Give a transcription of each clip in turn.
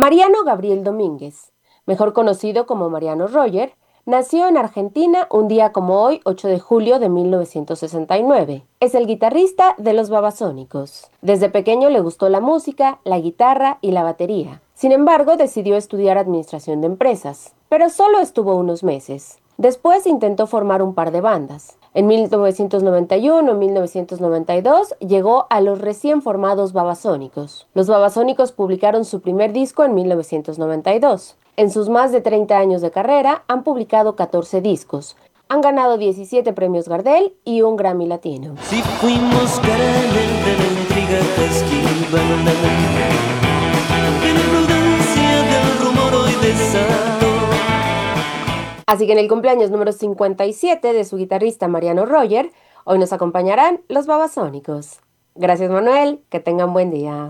Mariano Gabriel Domínguez, mejor conocido como Mariano Roger, nació en Argentina un día como hoy, 8 de julio de 1969. Es el guitarrista de Los Babasónicos. Desde pequeño le gustó la música, la guitarra y la batería. Sin embargo, decidió estudiar administración de empresas, pero solo estuvo unos meses. Después intentó formar un par de bandas. En 1991 y 1992 llegó a los recién formados Babasónicos. Los Babasónicos publicaron su primer disco en 1992. En sus más de 30 años de carrera han publicado 14 discos. Han ganado 17 premios Gardel y un Grammy Latino. Si fuimos claramente la intriga que esquivan la imprudencia del rumor hoy desató. Así que en el cumpleaños número 57 de su guitarrista Mariano Roger, hoy nos acompañarán los Babasónicos. Gracias, Manuel, que tengan buen día.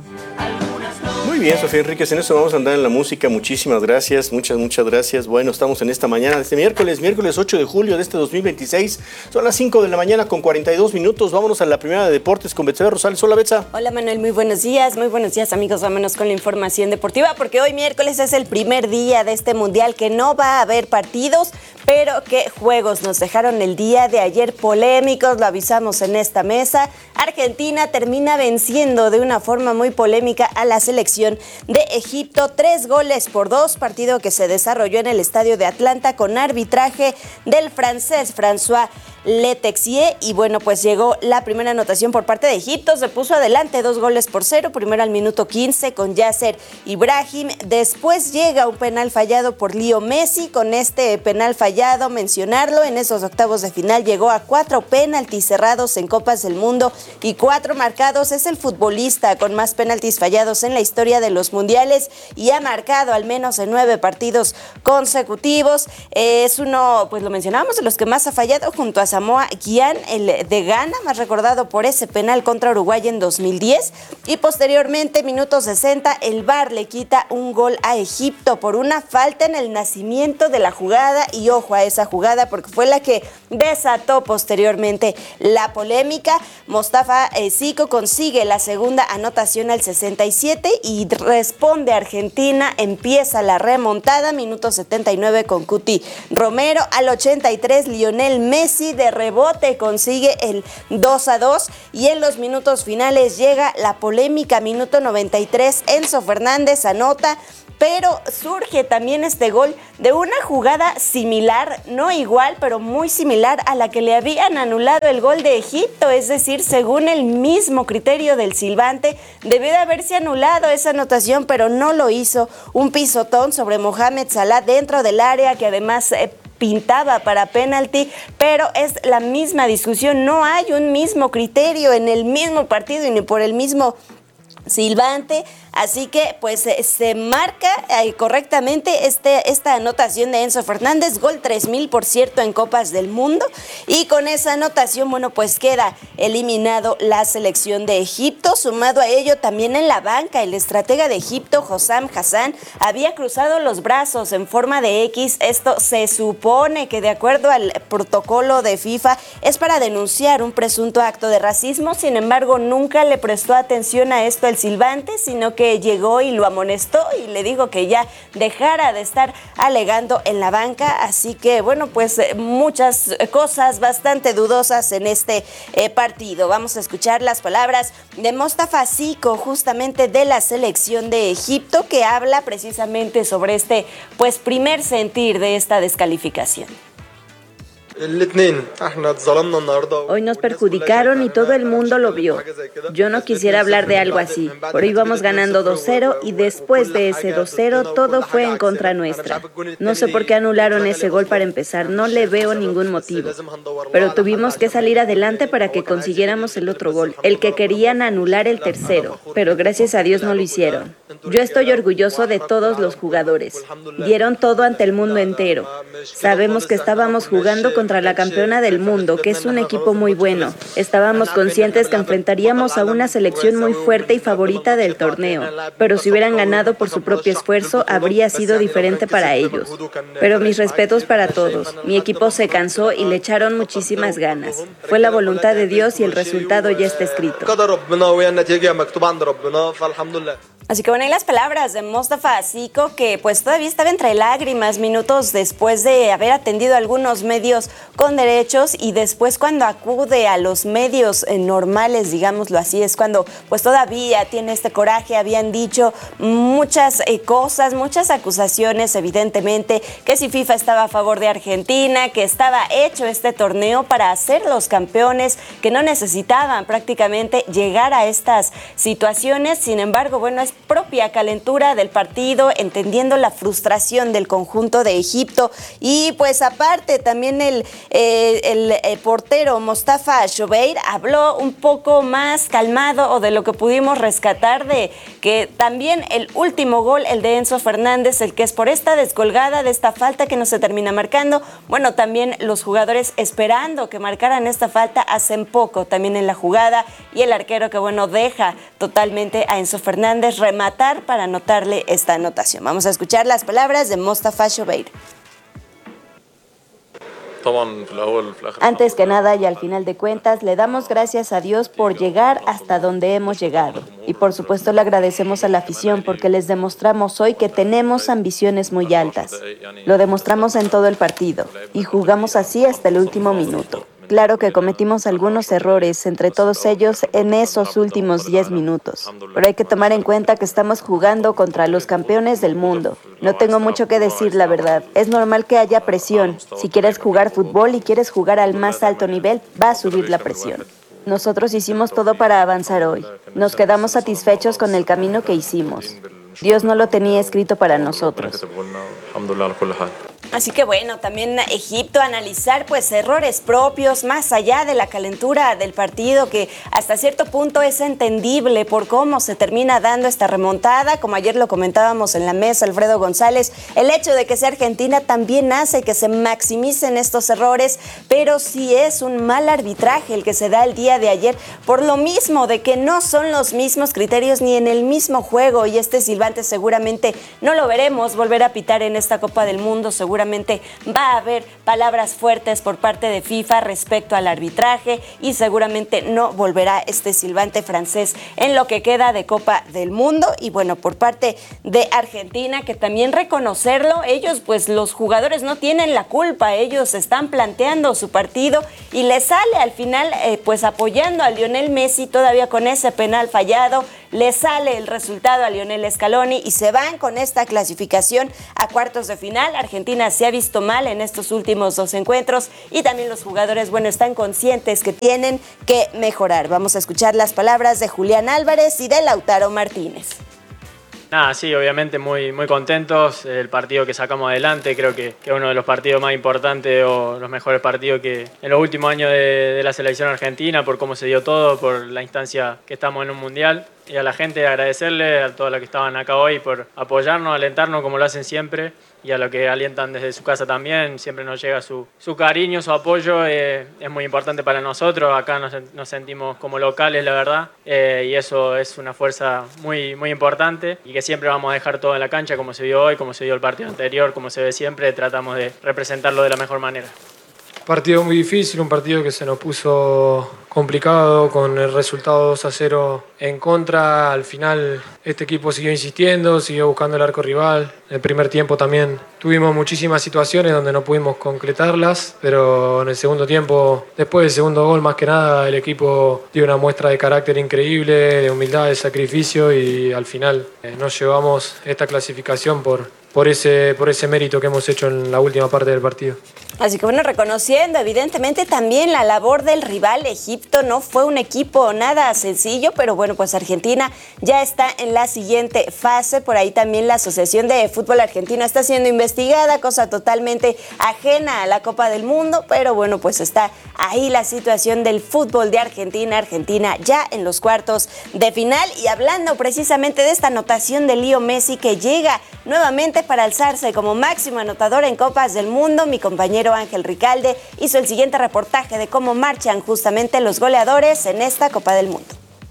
Muy bien, Sofía Enríquez, en eso vamos a andar en la música. Muchísimas gracias, muchas gracias. Bueno, estamos en esta mañana de este miércoles 8 de julio de este 2026. Son las 5 de la mañana con 42 minutos. Vámonos a la primera de deportes con Betsabe Rosales. Hola, Betsa. Hola, Manuel, muy buenos días, amigos. Vámonos con la información deportiva, porque hoy miércoles es el primer día de este mundial que no va a haber partidos, pero qué juegos nos dejaron el día de ayer polémicos, lo avisamos en esta mesa. Argentina termina venciendo de una forma muy polémica a la selección de Egipto, 3-2, partido que se desarrolló en el estadio de Atlanta con arbitraje del francés François Letexier. Y bueno, pues llegó la primera anotación por parte de Egipto, se puso adelante 2-0, primero al minuto 15 con Yasser Ibrahim. Después llega un penal fallado por Leo Messi. Con este penal fallado, mencionarlo, en esos octavos de final llegó a 4 penaltis cerrados en Copas del Mundo y 4 marcados. Es el futbolista con más penaltis fallados en la historia de los mundiales y ha marcado al menos en 9 partidos consecutivos. Es uno, pues lo mencionábamos, de los que más ha fallado junto a Samoa Gyan, el de Ghana, más recordado por ese penal contra Uruguay en 2010. Y posteriormente, minuto 60, el VAR le quita un gol a Egipto por una falta en el nacimiento de la jugada. Y ojo a esa jugada, porque fue la que desató posteriormente la polémica. Mostafa Zico consigue la segunda anotación al 67 y responde Argentina, empieza la remontada, minuto 79 con Cuti Romero, al 83 Lionel Messi de rebote consigue el 2-2 y en los minutos finales llega la polémica, minuto 93 Enzo Fernández anota. Pero surge también este gol de una jugada similar, no igual, pero muy similar a la que le habían anulado el gol de Egipto. Es decir, según el mismo criterio del silbante, debió de haberse anulado esa anotación, pero no lo hizo. Un pisotón sobre Mohamed Salah dentro del área que además pintaba para penalti, pero es la misma discusión. No hay un mismo criterio en el mismo partido y ni por el mismo silbante, así que pues se marca correctamente esta anotación de Enzo Fernández, gol 3000 por cierto en Copas del Mundo, y con esa anotación, bueno, pues queda eliminado la selección de Egipto. Sumado a ello, también en la banca, el estratega de Egipto, Hossam Hassan, había cruzado los brazos en forma de X. Esto se supone que, de acuerdo al protocolo de FIFA, es para denunciar un presunto acto de racismo. Sin embargo, nunca le prestó atención a esto el silbante, sino que llegó y lo amonestó y le dijo que ya dejara de estar alegando en la banca. Así que bueno, pues muchas cosas bastante dudosas en este partido. Vamos a escuchar las palabras de Mostafa Zico, justamente de la selección de Egipto, que habla precisamente sobre este pues primer sentir de esta descalificación. Hoy nos perjudicaron y todo el mundo lo vio. Yo no quisiera hablar de algo así, pero íbamos ganando 2-0 y después de ese 2-0 todo fue en contra nuestra. No sé por qué anularon ese gol para empezar, no le veo ningún motivo. Pero tuvimos que salir adelante para que consiguiéramos el otro gol, el que querían anular el tercero, pero gracias a Dios no lo hicieron. Yo estoy orgulloso de todos los jugadores. Dieron todo ante el mundo entero. Sabemos que estábamos jugando contra la campeona del mundo, que es un equipo muy bueno. Estábamos conscientes que enfrentaríamos a una selección muy fuerte y favorita del torneo, pero si hubieran ganado por su propio esfuerzo, habría sido diferente para ellos. Pero mis respetos para todos. Mi equipo se cansó y le echaron muchísimas ganas. Fue la voluntad de Dios y el resultado ya está escrito. Así que bueno, y las palabras de Mostafa Siko, que pues todavía estaba entre lágrimas minutos después de haber atendido algunos medios con derechos, y después cuando acude a los medios normales, digámoslo así, es cuando pues todavía tiene este coraje. Habían dicho muchas cosas, muchas acusaciones, evidentemente, que si FIFA estaba a favor de Argentina, que estaba hecho este torneo para hacer los campeones, que no necesitaban prácticamente llegar a estas situaciones. Sin embargo, bueno, es propia calentura del partido, entendiendo la frustración del conjunto de Egipto. Y pues aparte también el portero Mostafa Shobeir habló un poco más calmado, o de lo que pudimos rescatar, de que también el último gol, el de Enzo Fernández, el que es por esta descolgada, de esta falta que no se termina marcando, bueno, también los jugadores esperando que marcaran esta falta hacen poco también en la jugada, y el arquero que bueno, deja totalmente a Enzo Fernández rematar para anotarle esta anotación. Vamos a escuchar las palabras de Mostafa Shobeir. Antes que nada y al final de cuentas, le damos gracias a Dios por llegar hasta donde hemos llegado. Y por supuesto le agradecemos a la afición, porque les demostramos hoy que tenemos ambiciones muy altas. Lo demostramos en todo el partido y jugamos así hasta el último minuto. Claro que cometimos algunos errores, entre todos ellos en esos últimos 10 minutos. Pero hay que tomar en cuenta que estamos jugando contra los campeones del mundo. No tengo mucho que decir, la verdad. Es normal que haya presión. Si quieres jugar fútbol y quieres jugar al más alto nivel, va a subir la presión. Nosotros hicimos todo para avanzar hoy. Nos quedamos satisfechos con el camino que hicimos. Dios no lo tenía escrito para nosotros. Así que bueno, también Egipto analizar pues errores propios, más allá de la calentura del partido, que hasta cierto punto es entendible por cómo se termina dando esta remontada. Como ayer lo comentábamos en la mesa, Alfredo González, el hecho de que sea Argentina también hace que se maximicen estos errores, pero sí es un mal arbitraje el que se da el día de ayer, por lo mismo de que no son los mismos criterios ni en el mismo juego, y este silbante seguramente no lo veremos volver a pitar en esta Copa del Mundo. Seguramente va a haber palabras fuertes por parte de FIFA respecto al arbitraje, y seguramente no volverá este silbante francés en lo que queda de Copa del Mundo. Y bueno, por parte de Argentina, que también reconocerlo, ellos pues los jugadores no tienen la culpa, ellos están planteando su partido y les sale al final pues apoyando a Lionel Messi, todavía con ese penal fallado, le sale el resultado a Lionel Scaloni y se van con esta clasificación a cuartos de final. Argentina se ha visto mal en estos últimos 2 encuentros, y también los jugadores, bueno, están conscientes que tienen que mejorar. Vamos a escuchar las palabras de Julián Álvarez y de Lautaro Martínez. Sí, obviamente muy contentos. El partido que sacamos adelante creo que es uno de los partidos más importantes o los mejores partidos que en los últimos años de la selección argentina, por cómo se dio todo, por la instancia que estamos en un mundial. Y a la gente agradecerle, a todos los que estaban acá hoy, por apoyarnos, alentarnos como lo hacen siempre, y a los que alientan desde su casa también. Siempre nos llega su cariño, su apoyo, es muy importante para nosotros. Acá nos sentimos como locales, la verdad, y eso es una fuerza muy importante, y que siempre vamos a dejar todo en la cancha, como se vio hoy, como se vio el partido anterior, como se ve siempre. Tratamos de representarlo de la mejor manera. Partido muy difícil, un partido que se nos puso complicado con el resultado 2-0 en contra. Al final este equipo siguió insistiendo, siguió buscando el arco rival. En el primer tiempo también tuvimos muchísimas situaciones donde no pudimos concretarlas, pero en el segundo tiempo, después del segundo gol más que nada, el equipo dio una muestra de carácter increíble, de humildad, de sacrificio, y al final nos llevamos esta clasificación por ese mérito que hemos hecho en la última parte del partido. Así que bueno, reconociendo evidentemente también la labor del rival, Egipto no fue un equipo nada sencillo, pero bueno, pues Argentina ya está en la siguiente fase. Por ahí también la Asociación de Fútbol Argentino está siendo investigada, cosa totalmente ajena a la Copa del Mundo, pero bueno, pues está ahí la situación del fútbol de Argentina. Argentina ya en los cuartos de final, y hablando precisamente de esta anotación de Leo Messi, que llega nuevamente para alzarse como máximo anotador en Copas del Mundo, mi compañero Ángel Ricalde hizo el siguiente reportaje de cómo marchan justamente los goleadores en esta Copa del Mundo.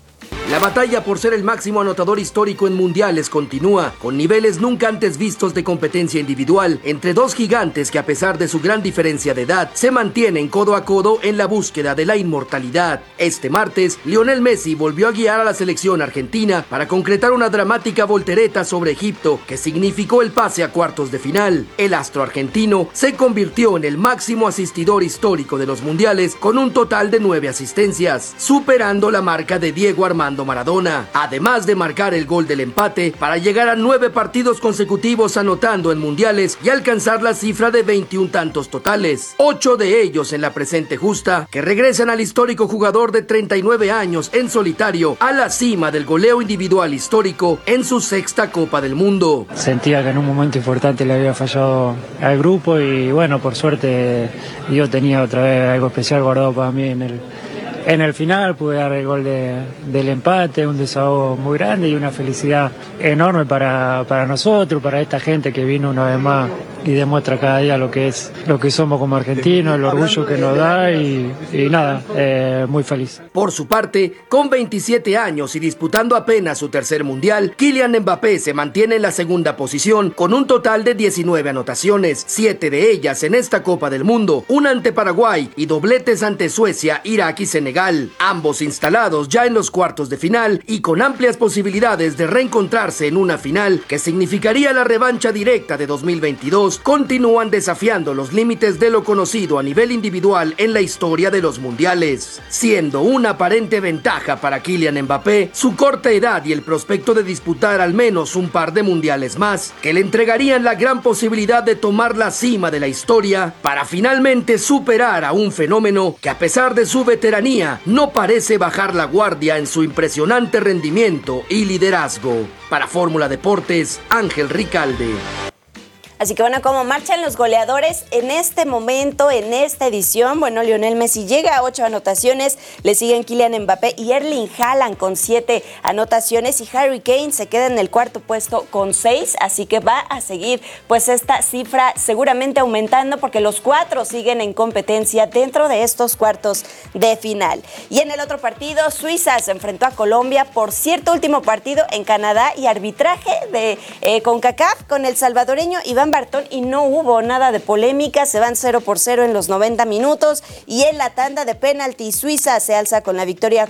La batalla por ser el máximo anotador histórico en mundiales continúa, con niveles nunca antes vistos de competencia individual entre dos gigantes que, a pesar de su gran diferencia de edad, se mantienen codo a codo en la búsqueda de la inmortalidad. Este martes, Lionel Messi volvió a guiar a la selección argentina para concretar una dramática voltereta sobre Egipto que significó el pase a cuartos de final. El astro argentino se convirtió en el máximo asistidor histórico de los mundiales con un total de 9 asistencias, superando la marca de Diego Armando Maradona, además de marcar el gol del empate para llegar a 9 partidos consecutivos anotando en mundiales y alcanzar la cifra de 21 tantos totales, 8 de ellos en la presente justa, que regresan al histórico jugador de 39 años en solitario a la cima del goleo individual histórico en su 6ª Copa del Mundo. Sentía que en un momento importante le había fallado al grupo y bueno, por suerte yo tenía otra vez algo especial guardado para mí en el final. Pude dar el gol del empate, un desahogo muy grande y una felicidad enorme para nosotros, para esta gente que vino una vez más y demuestra cada día lo que somos como argentinos, el orgullo que nos da y nada, muy feliz. Por su parte, con 27 años y disputando apenas su tercer mundial, Kylian Mbappé se mantiene en la segunda posición con un total de 19 anotaciones, 7 de ellas en esta Copa del Mundo, una ante Paraguay y dobletes ante Suecia, Irak y Senegal, ambos instalados ya en los cuartos de final y con amplias posibilidades de reencontrarse en una final que significaría la revancha directa de 2022. Continúan desafiando los límites de lo conocido a nivel individual en la historia de los mundiales, siendo una aparente ventaja para Kylian Mbappé su corta edad y el prospecto de disputar al menos un par de mundiales más, que le entregarían la gran posibilidad de tomar la cima de la historia para finalmente superar a un fenómeno que, a pesar de su veteranía, no parece bajar la guardia en su impresionante rendimiento y liderazgo. Para Fórmula Deportes, Ángel Ricalde. Así que bueno, como marchan los goleadores en este momento, en esta edición, bueno, Lionel Messi llega a 8 anotaciones, le siguen Kylian Mbappé y Erling Haaland con 7 anotaciones y Harry Kane se queda en el cuarto puesto con 6, así que va a seguir pues esta cifra seguramente aumentando porque los 4 siguen en competencia dentro de estos cuartos de final. Y en el otro partido, Suiza se enfrentó a Colombia, por cierto, último partido en Canadá y arbitraje de CONCACAF con el salvadoreño Iván Bartón y no hubo nada de polémica, se van 0-0 en los 90 minutos y en la tanda de penalti Suiza se alza con la victoria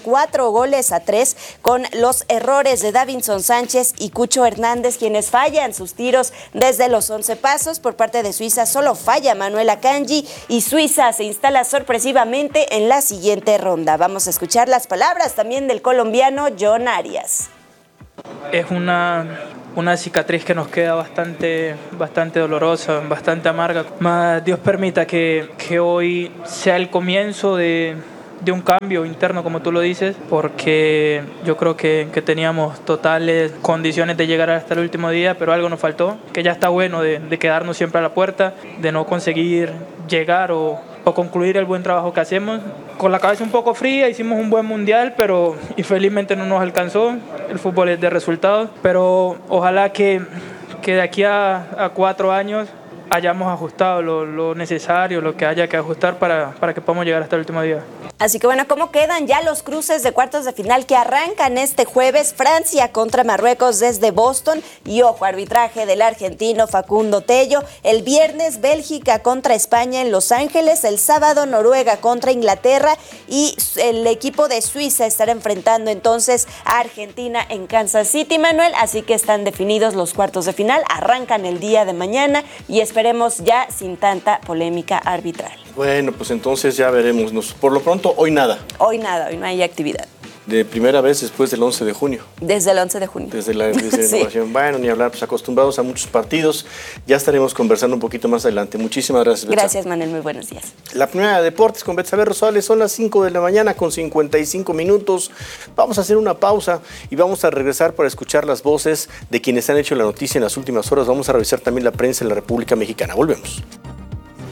4-3 con los errores de Davinson Sánchez y Cucho Hernández, quienes fallan sus tiros desde los 11 pasos. Por parte de Suiza solo falla Manuel Akanji y Suiza se instala sorpresivamente en la siguiente ronda. Vamos a escuchar las palabras también del colombiano John Arias. Es una cicatriz que nos queda bastante dolorosa, bastante amarga. Mas Dios permita que hoy sea el comienzo de un cambio interno, como tú lo dices, porque yo creo que teníamos totales condiciones de llegar hasta el último día, pero algo nos faltó, que ya está bueno de quedarnos siempre a la puerta, de no conseguir llegar o concluir el buen trabajo que hacemos. Con la cabeza un poco fría, hicimos un buen mundial, pero infelizmente no nos alcanzó. El fútbol es de resultados, pero ojalá que de aquí a 4 años hayamos ajustado lo necesario, lo que haya que ajustar para que podamos llegar hasta el último día. Así que bueno, ¿cómo quedan ya los cruces de cuartos de final que arrancan este jueves? Francia contra Marruecos desde Boston y ojo, arbitraje del argentino Facundo Tello. El viernes Bélgica contra España en Los Ángeles, el sábado Noruega contra Inglaterra y el equipo de Suiza estará enfrentando entonces a Argentina en Kansas City, Manuel. Así que están definidos los cuartos de final, arrancan el día de mañana y esperemos ya sin tanta polémica arbitral. Bueno, pues entonces ya veremos. Por lo pronto, hoy nada. Hoy nada, hoy no hay actividad. De primera vez después del 11 de junio. Desde el 11 de junio. Desde la Sí. innovación. Bueno, ni hablar, pues acostumbrados a muchos partidos. Ya estaremos conversando un poquito más adelante. Muchísimas gracias, Betsa. Gracias, Manuel. Muy buenos días. La primera de deportes con Betsabe Rosales son las 5 de la mañana con 55 minutos. Vamos a hacer una pausa y vamos a regresar para escuchar las voces de quienes han hecho la noticia en las últimas horas. Vamos a revisar también la prensa en la República Mexicana. Volvemos.